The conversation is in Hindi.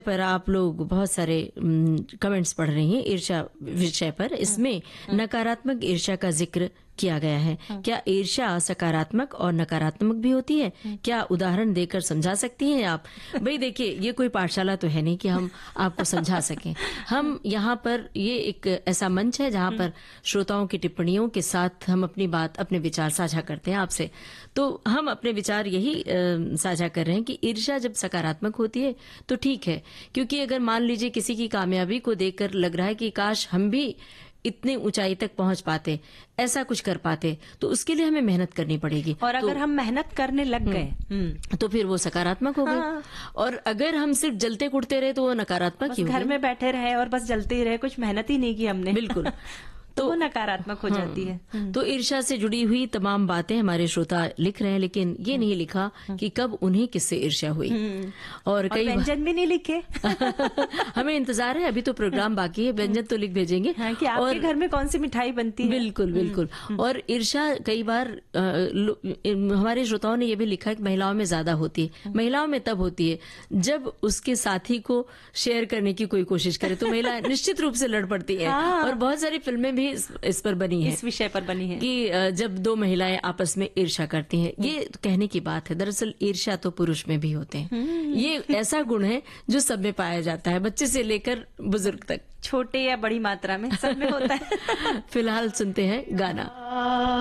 पर आप लोग बहुत सारे कमेंट्स पढ़ रही हैं ईर्ष्या विषय पर। इसमें नकारात्मक ईर्ष्या का जिक्र किया गया है। क्या ईर्ष्या सकारात्मक और नकारात्मक भी होती है? क्या उदाहरण देकर समझा सकती हैं आप? भाई देखिए, ये कोई पाठशाला तो है नहीं कि हम आपको समझा सकें। हम यहाँ पर ये एक ऐसा मंच है जहाँ पर श्रोताओं की टिप्पणियों के साथ हम अपनी बात, अपने विचार साझा करते हैं आपसे। तो हम अपने विचार यही साझा कर रहे हैं कि ईर्ष्या जब सकारात्मक होती है तो ठीक है, क्योंकि अगर मान लीजिए किसी की कामयाबी को देखकर लग रहा है कि काश हम भी इतनी ऊंचाई तक पहुंच पाते, ऐसा कुछ कर पाते, तो उसके लिए हमें मेहनत करनी पड़ेगी। और अगर हम मेहनत करने लग गए तो फिर वो सकारात्मक हो गई। और अगर हम सिर्फ जलते कुटते रहे तो वो नकारात्मक ही हो घर में बैठे रहे और बस जलते ही रहे, कुछ मेहनत ही नहीं की हमने, बिल्कुल। तो वो नकारात्मक हो जाती है। तो ईर्ष्या से जुड़ी हुई तमाम बातें हमारे श्रोता लिख रहे हैं, लेकिन ये नहीं लिखा कि कब उन्हें किससे ईर्ष्या हुई। और कई व्यंजन भी नहीं लिखे। हमें इंतजार है, अभी तो प्रोग्राम बाकी है, व्यंजन तो लिख भेजेंगे। हाँ, कि आपके घर में कौन सी मिठाई बनती है। बिल्कुल बिल्कुल। और ईर्ष्या कई बार हमारे श्रोताओं ने ये भी लिखा है कि महिलाओं में ज्यादा होती है। महिलाओं में तब होती है जब उसके साथी को शेयर करने की कोई कोशिश करे तो महिला निश्चित रूप से लड़ पड़ती है। और बहुत सारी फिल्में इस पर बनी है, इस विषय पर बनी है कि जब दो महिलाएं आपस में ईर्ष्या करती हैं। ये कहने की बात है, दरअसल ईर्ष्या तो पुरुष में भी होते हैं। ये ऐसा गुण है जो सब में पाया जाता है, बच्चे से लेकर बुजुर्ग तक, छोटे या बड़ी मात्रा में सब में होता है। फिलहाल सुनते हैं गाना।